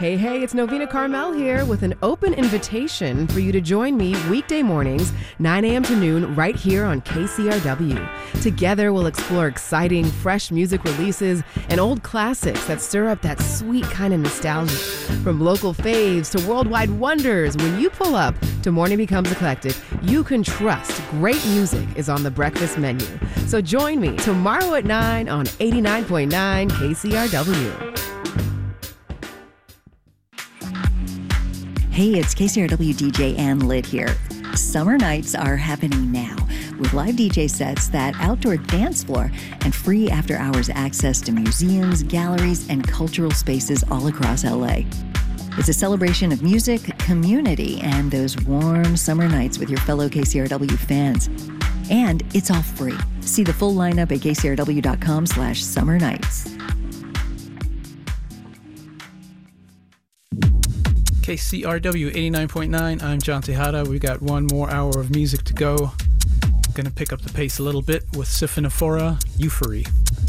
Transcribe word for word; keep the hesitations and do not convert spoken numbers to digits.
Hey, hey, it's Novena Carmel here with an open invitation for you to join me weekday mornings, nine a.m. to noon, right here on K C R W. Together, we'll explore exciting, fresh music releases and old classics that stir up that sweet kind of nostalgia. From local faves to worldwide wonders, when you pull up to Morning Becomes Eclectic, you can trust great music is on the breakfast menu. So join me tomorrow at nine on eighty-nine point nine K C R W. Hey, it's K C R W D J Ann Litt here. Summer nights are happening now with live D J sets, that outdoor dance floor, and free after-hours access to museums, galleries, and cultural spaces all across L A. It's a celebration of music, community, and those warm summer nights with your fellow K C R W fans. And it's all free. See the full lineup at kcrw.com slash summer nights. K C R W eighty-nine point nine, I'm John Tejada. We got one more hour of music to go. Gonna pick up the pace a little bit with Siphonophora, Euphory.